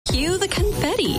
Cue the confetti.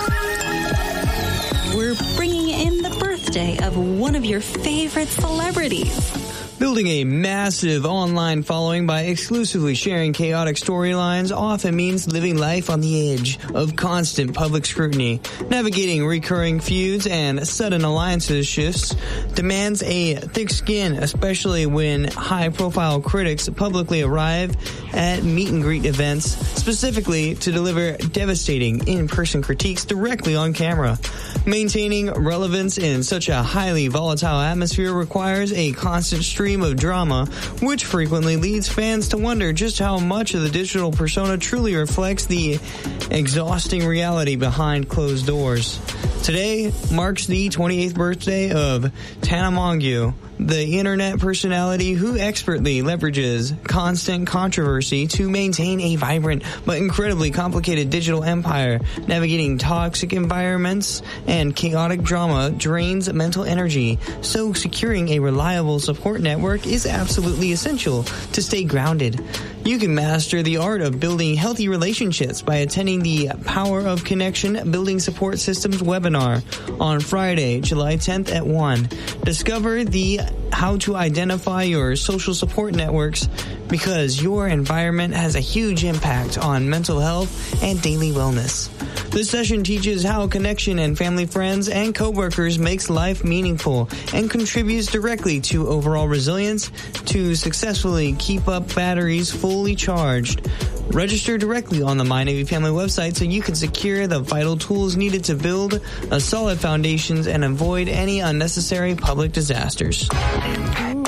We're bringing in the birthday of one of your favorite celebrities. Building a massive online following by exclusively sharing chaotic storylines often means living life on the edge of constant public scrutiny. Navigating recurring feuds and sudden alliances shifts demands a thick skin, especially when high-profile critics publicly arrive at meet-and-greet events, specifically to deliver devastating in-person critiques directly on camera. Maintaining relevance in such a highly volatile atmosphere requires a constant stream of drama, which frequently leads fans to wonder just how much of the digital persona truly reflects the exhausting reality behind closed doors. Today marks the 28th birthday of Tana Mongeau, the internet personality who expertly leverages constant controversy to maintain a vibrant but incredibly complicated digital empire. Navigating toxic environments and chaotic drama drains mental energy, so securing a reliable support network is absolutely essential to stay grounded. You can master the art of building healthy relationships by attending the Power of Connection Building Support Systems webinar on Friday, July 10th at 1. Discover the how to identify your social support networks, because your environment has a huge impact on mental health and daily wellness. This session teaches how connection and family, friends, and coworkers makes life meaningful and contributes directly to overall resilience to successfully keep up batteries fully charged. Register directly on the My Navy Family website so you can secure the vital tools needed to build a solid foundations and avoid any unnecessary public disasters.